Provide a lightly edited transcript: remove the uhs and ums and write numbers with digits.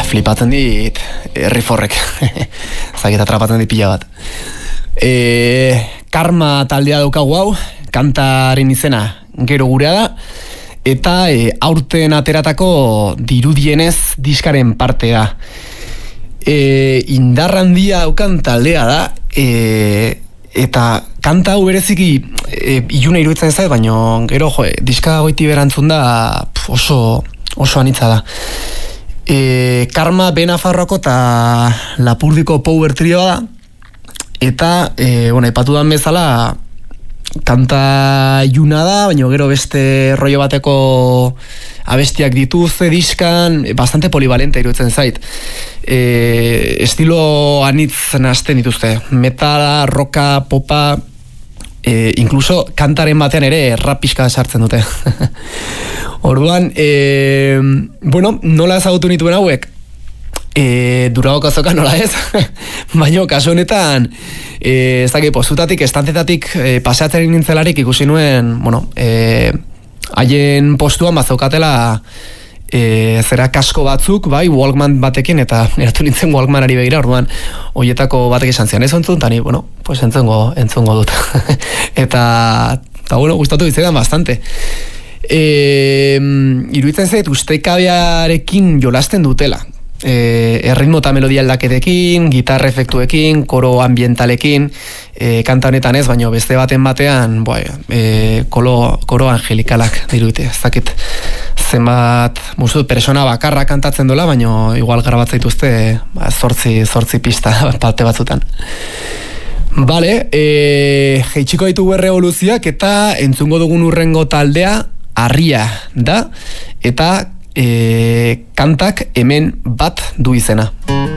flipatzen dit riforrek. Zagit atrapatzen dit pila bat. Karma taldea daukagu hau, kantaren izena Gero gurea da, eta aurten ateratako dirudienez diskaren parte da. Indar handia daukan taldea da, eta kanta hau bereziki iluna iruditzen zait, baina gero diska goiti berantzun da oso anitza da. Karma Benafarroko eta Lapurdiko Power Trioa da, eta ipatu dan bezala kanta iluna da, baina gero beste rollo bateko abestiak dituzte diskan, bastante polivalente iruditzen zait. Estilo anitz nahasten dituzte, metala, rocka, popa, incluso kantaren batean ere rap pixka sartzen dute. Orduan, nola ezagutu nituen hauek? Duragoko azoka nola ez? Baina kasu honetan ez dakit postutatik, estantetatik paseatzen nintzelarik ikusi nuen haien postuan bazokatela zera kasko batzuk, bai, Walkman batekin, eta eratu nintzen Walkmanari begira, orduan hoietako batek esan zian ez entzun, eta ni, pues entzungo dut. eta gustatu dizetan bastante. Iruditzen zait ustekabearekin jolasten dutela. Erritmo eta melodia aldaketekin, gitarra efektuekin, koro ambientalekin, kanta honetan ez, baina beste batean koro angelikalak dirudite, ez dakit zenbat persona bakarra kantatzen dola, baina igual grabatzen dituzte 8 pista parte batzutan. Bale, jeitsiko ditugu errevoluzioak eta entzungo dugun urrengo taldea Harria da, eta kantak hemen bat du izena.